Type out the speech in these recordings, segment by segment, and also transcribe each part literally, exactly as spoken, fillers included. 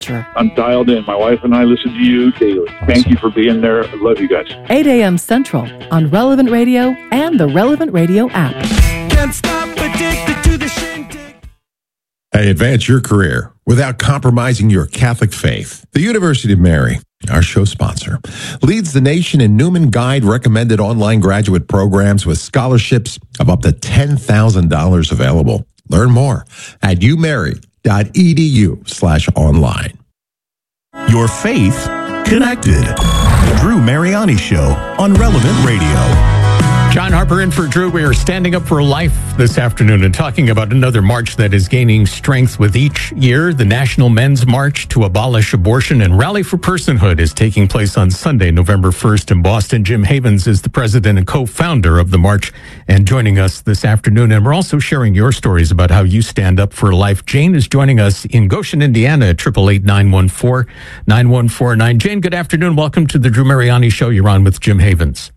Sure. I'm dialed in. My wife and I listen to you daily. Awesome. Thank you for being there. I love you guys. eight a.m. Central on Relevant Radio and the Relevant Radio app. Can't stop addicted to the shindig. Hey, advance your career without compromising your Catholic faith. The University of Mary, our show sponsor, leads the nation in Newman Guide recommended online graduate programs with scholarships of up to ten thousand dollars available. Learn more at umary.edu slash online. Your faith connected. The Drew Mariani Show on Relevant Radio. John Harper in for Drew. We are standing up for life this afternoon and talking about another march that is gaining strength with each year. The National Men's March to Abolish Abortion and Rally for Personhood is taking place on Sunday, November first in Boston. Jim Havens is the president and co-founder of the march and joining us this afternoon. And we're also sharing your stories about how you stand up for life. Jane is joining us in Goshen, Indiana at eight eight eight, nine one four, nine one four nine. Jane, good afternoon. Welcome to the Drew Mariani Show. You're on with Jim Havens.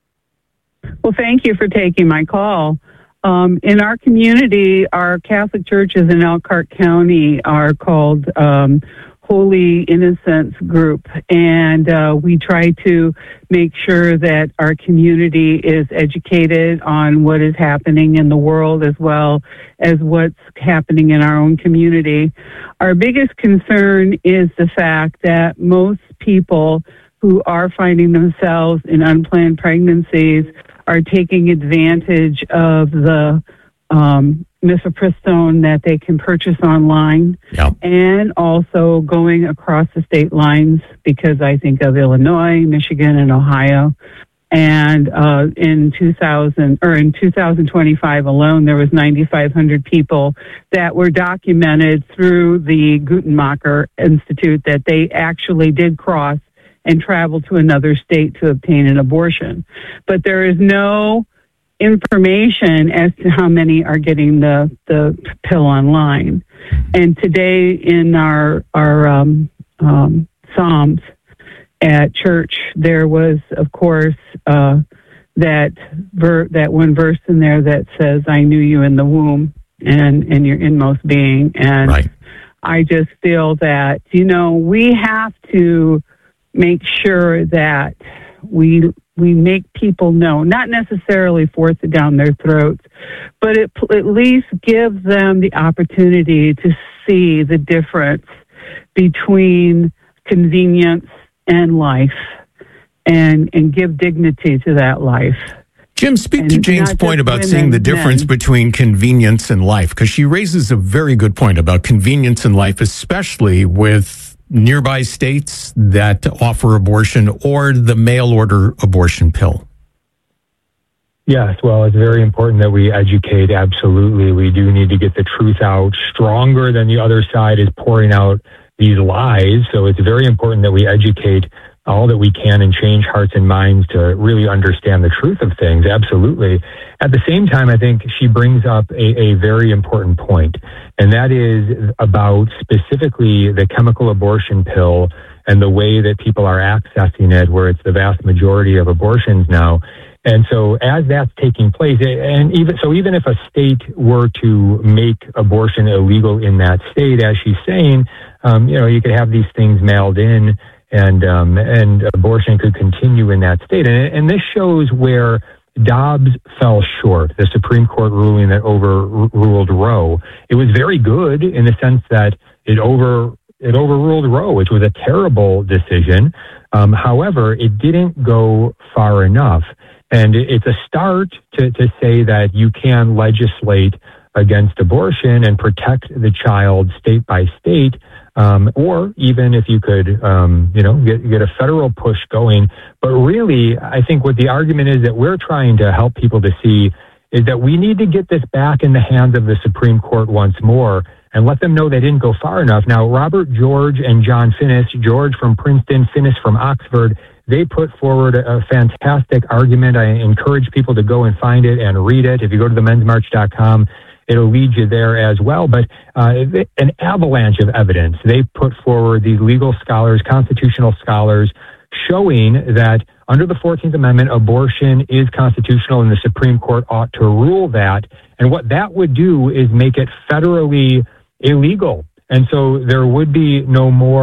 Well, thank you for taking my call. Um, in our community, our Catholic churches in Elkhart County are called um, Holy Innocents Group, and uh, we try to make sure that our community is educated on what is happening in the world as well as what's happening in our own community. Our biggest concern is the fact that most people who are finding themselves in unplanned pregnancies are taking advantage of the um, mifepristone that they can purchase online, yeah. and also going across the state lines, because I think of Illinois, Michigan, and Ohio. And uh, in two thousand or in two thousand twenty-five alone, there was nine thousand five hundred people that were documented through the Guttmacher Institute that they actually did cross and travel to another state to obtain an abortion. But there is no information as to how many are getting the, the pill online. And today in our, our um, um, Psalms at church, there was, of course, uh, that ver- that one verse in there that says, I knew you in the womb and in your inmost being. And right. I just feel that, you know, we have to make sure that we we make people know, not necessarily force it down their throats, but it at least gives them the opportunity to see the difference between convenience and life, and and give dignity to that life. Jim, speak and to Jane's point about women, seeing the difference men. between convenience and life, because she raises a very good point about convenience in life, especially with nearby states that offer abortion or the mail order abortion pill. Yes, well, it's very important that we educate. Absolutely. We do need to get the truth out stronger than the other side is pouring out these lies. So it's very important that we educate all that we can and change hearts and minds to really understand the truth of things. Absolutely. At the same time, I think she brings up a, a very important point, and that is about specifically the chemical abortion pill and the way that people are accessing it, where it's the vast majority of abortions now. And so as that's taking place, and even so, even if a state were to make abortion illegal in that state, as she's saying, um, you know, you could have these things mailed in, and um, and abortion could continue in that state. And, and this shows where Dobbs fell short, the Supreme Court ruling that overruled Roe. It was very good in the sense that it over it overruled Roe, which was a terrible decision. Um, however, it didn't go far enough. And it's a start to, to say that you can legislate against abortion and protect the child state by state, um, or even if you could, um, you know, get, get a federal push going. But really, I think what the argument is that we're trying to help people to see is that we need to get this back in the hands of the Supreme Court once more and let them know they didn't go far enough. Now, Robert George and John Finnis, George from Princeton, Finnis from Oxford, they put forward a, a fantastic argument. I encourage people to go and find it and read it. If you go to the men's march dot com, it'll lead you there as well. But uh, an avalanche of evidence. They put forward these legal scholars, constitutional scholars, showing that under the fourteenth Amendment, abortion is constitutional and the Supreme Court ought to rule that. And what that would do is make it federally illegal. And so there would be no more